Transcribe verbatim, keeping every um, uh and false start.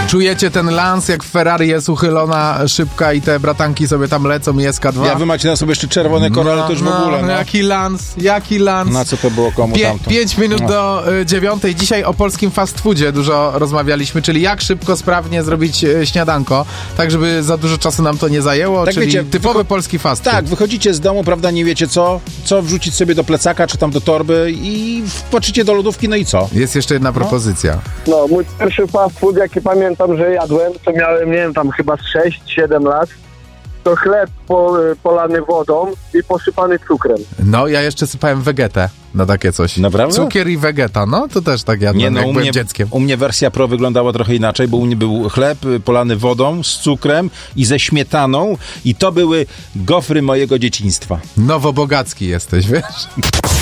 Czujecie ten lans, jak w Ferrari jest uchylona szybka i te bratanki sobie tam lecą i S K dwa? Ja, wy macie na sobie jeszcze czerwone korale, no, to już no, w ogóle, no. Jaki lans, jaki lans. Na co to było komu Pie- tamto? Pięć minut No. do y, dziewiątej. Dzisiaj o polskim fast foodzie dużo rozmawialiśmy, czyli jak szybko, sprawnie zrobić y, śniadanko, tak żeby za dużo czasu nam to nie zajęło, Tak, czyli wiecie, typowy wycho- polski fast food. Tak, wychodzicie z domu, prawda, nie wiecie co, co wrzucić sobie do plecaka, czy tam do torby i wpatrzycie do lodówki, no i co? Jest jeszcze jedna propozycja. No, mój pierwszy fast food, jaki pamiętam, że jadłem, to miałem, nie wiem, tam chyba sześć siedem lat, to chleb po, polany wodą i posypany cukrem. No, ja jeszcze sypałem wegetę na takie coś. Naprawdę? Cukier i wegeta, no to też tak jadłem, Nie, no, jak u byłem mnie, dzieckiem. u mnie wersja pro wyglądała trochę inaczej, bo u mnie był chleb y, polany wodą z cukrem i ze śmietaną i to były gofry mojego dzieciństwa. Nowobogacki jesteś, wiesz?